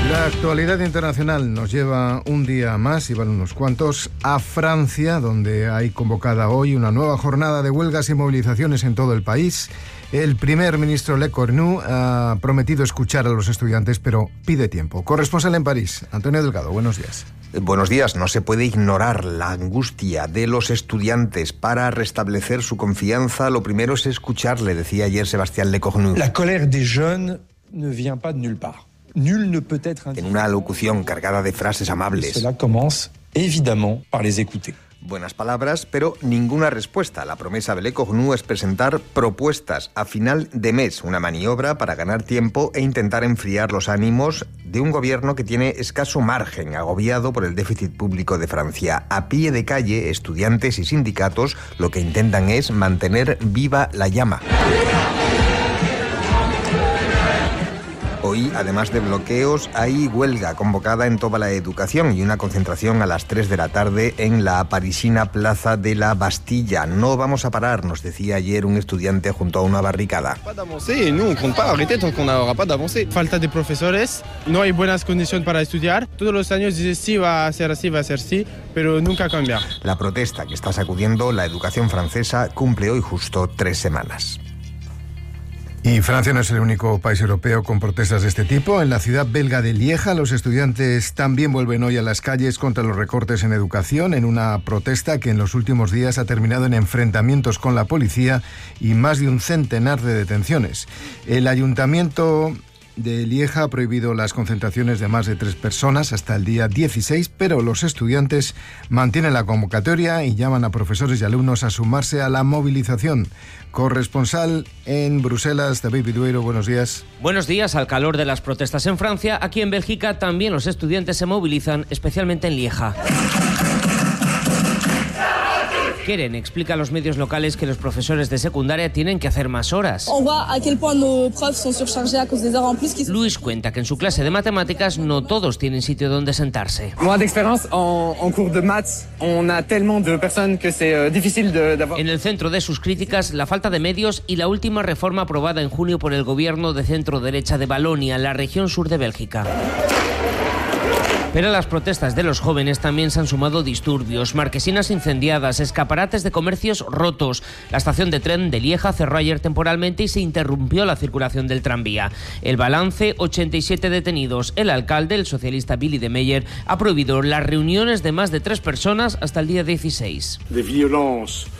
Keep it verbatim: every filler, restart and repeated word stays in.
La actualidad internacional nos lleva un día más, y van unos cuantos, a Francia, donde hay convocada hoy una nueva jornada de huelgas y movilizaciones en todo el país. El primer ministro Le Cornu ha prometido escuchar a los estudiantes, pero pide tiempo. Corresponsal en París, Antonio Delgado, buenos días. Buenos días. No se puede ignorar la angustia de los estudiantes. Para restablecer su confianza, lo primero es escucharle, decía ayer Sebastián Le Cornu. La colère des jeunes ne vient pas de nulle part. Nul ne peut être En una alocución cargada de frases amables. Cela commence évidemment par les écouter. Buenas palabras, pero ninguna respuesta. La promesa de Le Cornu es presentar propuestas a final de mes, una maniobra para ganar tiempo e intentar enfriar los ánimos de un gobierno que tiene escaso margen, agobiado por el déficit público de Francia. A pie de calle, estudiantes y sindicatos lo que intentan es mantener viva la llama. Hoy, además de bloqueos, hay huelga convocada en toda la educación y una concentración a las tres de la tarde en la parisina Plaza de la Bastilla. No vamos a parar, nos decía ayer un estudiante junto a una barricada. Falta de profesores, no hay buenas condiciones para estudiar. Todos los años dice sí, va a ser así, va a ser sí, pero nunca cambia. La protesta que está sacudiendo la educación francesa cumple hoy justo tres semanas. Y Francia no es el único país europeo con protestas de este tipo. En la ciudad belga de Lieja, los estudiantes también vuelven hoy a las calles contra los recortes en educación, en una protesta que en los últimos días ha terminado en enfrentamientos con la policía y más de un centenar de detenciones. El ayuntamiento de Lieja ha prohibido las concentraciones de más de tres personas hasta el día dieciséis, pero los estudiantes mantienen la convocatoria y llaman a profesores y alumnos a sumarse a la movilización. Corresponsal en Bruselas, David Vidueiro, buenos días. Buenos días. Al calor de las protestas en Francia, aquí en Bélgica también los estudiantes se movilizan, especialmente en Lieja. Keren explica a los medios locales que los profesores de secundaria tienen que hacer más horas. Luis cuenta que en su clase de matemáticas no todos tienen sitio donde sentarse. En el centro de sus críticas, la falta de medios y la última reforma aprobada en junio por el gobierno de centro-derecha de Valonia, en la región sur de Bélgica. Pero a las protestas de los jóvenes también se han sumado disturbios, marquesinas incendiadas, escaparates de comercios rotos. La estación de tren de Lieja cerró ayer temporalmente y se interrumpió la circulación del tranvía. El balance, ochenta y siete detenidos. El alcalde, el socialista Willy de Meyer, ha prohibido las reuniones de más de tres personas hasta el día dieciséis. De violencia